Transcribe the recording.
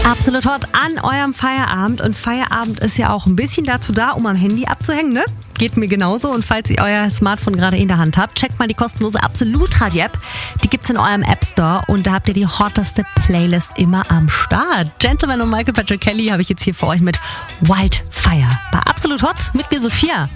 Absolut Hot an eurem Feierabend. Und Feierabend ist ja auch ein bisschen dazu da, um am Handy abzuhängen, ne? Geht mir genauso. Und falls ihr euer Smartphone gerade in der Hand habt, checkt mal die kostenlose Absolut Radio App. Die gibt's in eurem App Store und da habt ihr die hotteste Playlist immer am Start. Gentleman und Michael Patrick Kelly habe ich jetzt hier für euch mit Wildfire bei Absolut Hot mit mir Sophia.